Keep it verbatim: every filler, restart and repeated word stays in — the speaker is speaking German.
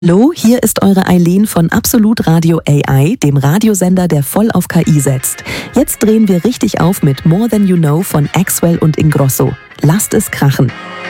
Hallo, hier ist eure Eileen von Absolut Radio A I, dem Radiosender, der voll auf K I setzt. Jetzt drehen wir richtig auf mit More Than You Know von Axwell und Ingrosso. Lasst es krachen.